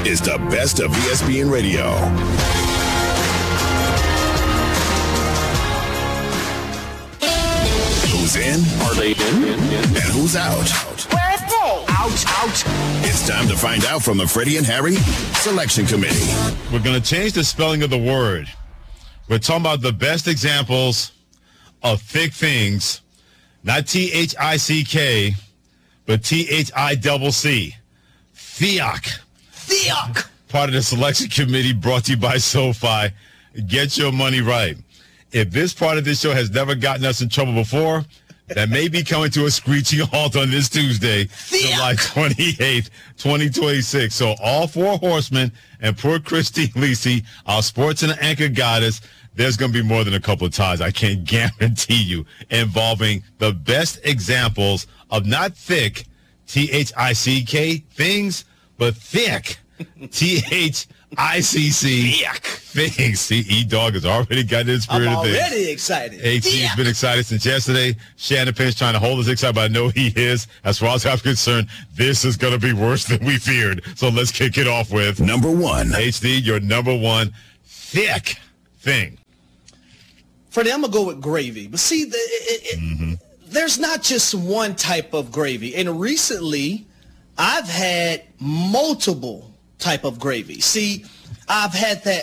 is the best of ESPN Radio. Who's in? Are they in? And who's out? Where are they? Out. It's time to find out from the Freddie and Harry Selection Committee. We're going to change the spelling of the word. We're talking about the best examples of thick things, not Thick, but Thicc. Thick. Part of the Selection Committee brought to you by SoFi. Get your money right. If this part of this show has never gotten us in trouble before, that may be coming to a screeching halt on this Tuesday, July 28th, 2026. So all four horsemen and poor Christine Lisi, our sports and anchor goddess, there's going to be more than a couple of times, I can guarantee you, involving the best examples of not thick, Thick, things, but thick, Thicc, things. See, E-Dog has already got his spirit of things. I'm already excited. AT has been excited since yesterday. Shannon Penn's trying to hold us excited, but I know he is. As far as I'm concerned, this is going to be worse than we feared. So let's kick it off with number one. HD, your number one thick thing. Freddie, I'm going to go with gravy. But see, there's not just one type of gravy. And recently, I've had multiple type of gravy. See, I've had that